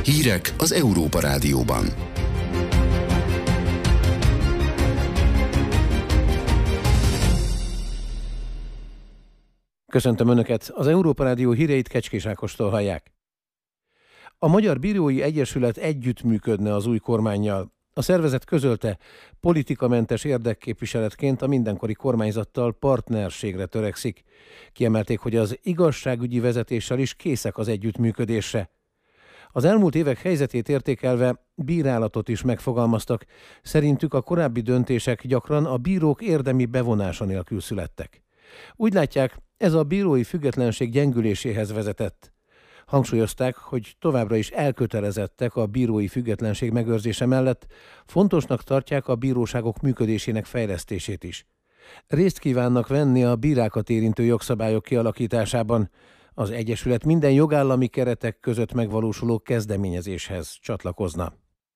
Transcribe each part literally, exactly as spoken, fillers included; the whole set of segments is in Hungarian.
Hírek az Európa Rádióban. Köszöntöm Önöket, az Európa Rádió híreit Kecskés Ákostól hallják. A Magyar Bírói Egyesület együttműködne az új kormánnyal. A szervezet közölte, politikamentes érdekképviseletként a mindenkori kormányzattal partnerségre törekszik. Kiemelték, hogy az igazságügyi vezetéssel is készek az együttműködésre. Az elmúlt évek helyzetét értékelve bírálatot is megfogalmaztak. Szerintük a korábbi döntések gyakran a bírók érdemi bevonása nélkül születtek. Úgy látják, ez a bírói függetlenség gyengüléséhez vezetett. Hangsúlyozták, hogy továbbra is elkötelezettek a bírói függetlenség megőrzése mellett, fontosnak tartják a bíróságok működésének fejlesztését is. Részt kívánnak venni a bírákat érintő jogszabályok kialakításában. Az Egyesület minden jogállami keretek között megvalósuló kezdeményezéshez csatlakozna.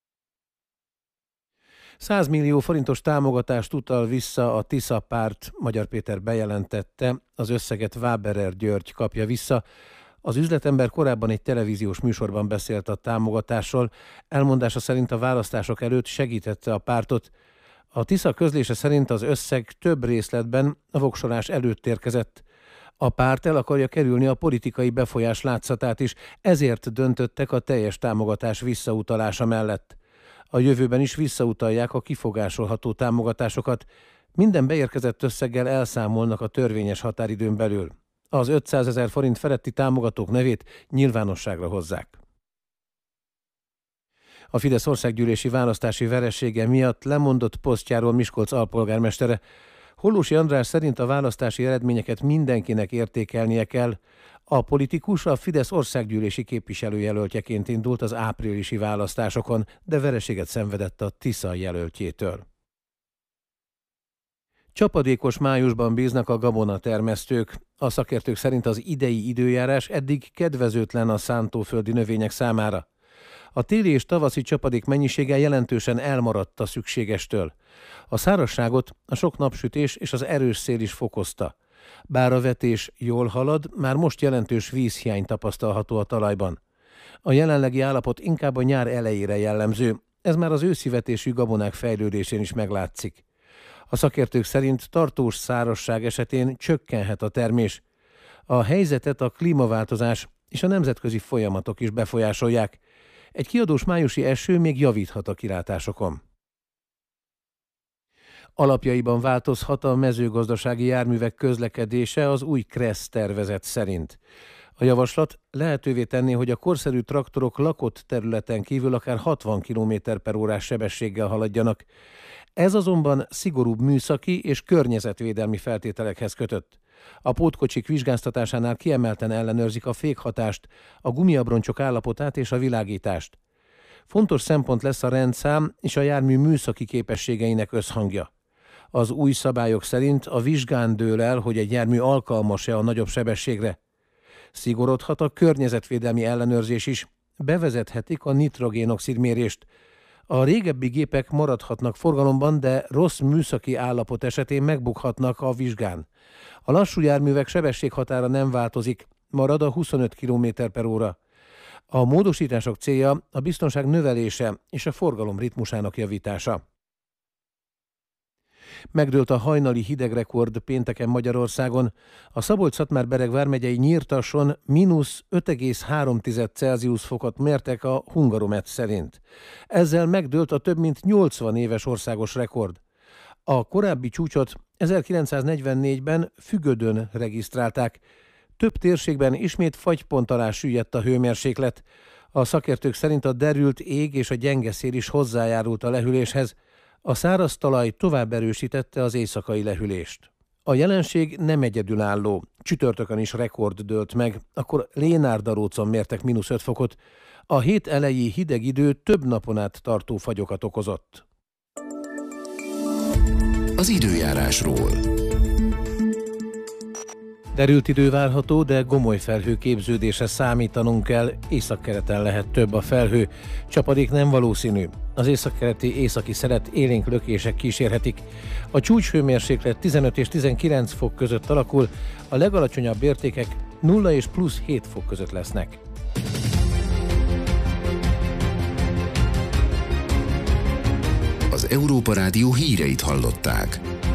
száz millió forintos támogatást utal vissza a Tisza párt, Magyar Péter bejelentette, az összeget Waberer György kapja vissza. Az üzletember korábban egy televíziós műsorban beszélt a támogatásról, elmondása szerint a választások előtt segítette a pártot. A Tisza közlése szerint az összeg több részletben a voksolás előtt érkezett. A párt el akarja kerülni a politikai befolyás látszatát is, ezért döntöttek a teljes támogatás visszautalása mellett. A jövőben is visszautalják a kifogásolható támogatásokat. Minden beérkezett összeggel elszámolnak a törvényes határidőn belül. Az ötszázezer forint feletti támogatók nevét nyilvánosságra hozzák. A Fidesz országgyűlési választási veresége miatt lemondott posztjáról Miskolc alpolgármestere. Hollósy András szerint a választási eredményeket mindenkinek értékelnie kell. A politikus a Fidesz országgyűlési képviselőjelöltjeként indult az áprilisi választásokon, de vereséget szenvedett a Tisza jelöltjétől. Csapadékos májusban bíznak a gabonatermesztők. A szakértők szerint az idei időjárás eddig kedvezőtlen a szántóföldi növények számára. A téli és tavaszi csapadék mennyisége jelentősen elmaradt a szükségestől. A szárazságot a sok napsütés és az erős szél is fokozta. Bár a vetés jól halad, már most jelentős vízhiány tapasztalható a talajban. A jelenlegi állapot inkább a nyár elejére jellemző, ez már az őszi vetésű gabonák fejlődésén is meglátszik. A szakértők szerint tartós szárazság esetén csökkenhet a termés. A helyzetet a klímaváltozás és a nemzetközi folyamatok is befolyásolják. Egy kiadós májusi eső még javíthat a kilátásokon. Alapjaiban változhat a mezőgazdasági járművek közlekedése az új KRESZ tervezet szerint. A javaslat lehetővé tenné, hogy a korszerű traktorok lakott területen kívül akár hatvan kilométer per órás sebességgel haladjanak. Ez azonban szigorúbb műszaki és környezetvédelmi feltételekhez kötött. A pótkocsik vizsgáztatásánál kiemelten ellenőrzik a fékhatást, a gumiabroncsok állapotát és a világítást. Fontos szempont lesz a rendszám és a jármű műszaki képességeinek összhangja. Az új szabályok szerint a vizsgán dől el, hogy egy jármű alkalmas-e a nagyobb sebességre. Szigorodhat a környezetvédelmi ellenőrzés is, bevezethetik a nitrogénoxid mérést. A régebbi gépek maradhatnak forgalomban, de rossz műszaki állapot esetén megbukhatnak a vizsgán. A lassú járművek sebességhatára nem változik, marad a huszonöt kilométer per óra. A módosítások célja a biztonság növelése és a forgalom ritmusának javítása. Megdőlt a hajnali hidegrekord pénteken Magyarországon. A Szabolcs-Szatmár-Bereg vármegyei Nyírtasson mínusz öt egész három Celsius fokot mértek a Hungaromet szerint. Ezzel megdőlt a több mint nyolcvan éves országos rekord. A korábbi csúcsot ezerkilencszáznegyvennégyben Fügödön regisztrálták. Több térségben ismét fagypont alá süllyedt a hőmérséklet. A szakértők szerint a derült ég és a gyenge szél is hozzájárult a lehűléshez. A száraz talaj tovább erősítette az éjszakai lehűlést. A jelenség nem egyedülálló. Csütörtökön is rekord dőlt meg, akkor Lénárdarócon mértek mínusz öt fokot. A hét eleji hideg idő több napon át tartó fagyokat okozott. Az időjárásról. Derült idő várható, de gomoly felhő képződése számítanunk kell, északkeleten lehet több a felhő. Csapadék nem valószínű. Az északkeleti északi szelet élénk lökések kísérhetik. A csúcshőmérséklet tizenöt és tizenkilenc fok között alakul, a legalacsonyabb értékek nulla és plusz hét fok között lesznek. Az Európa Rádió híreit hallották.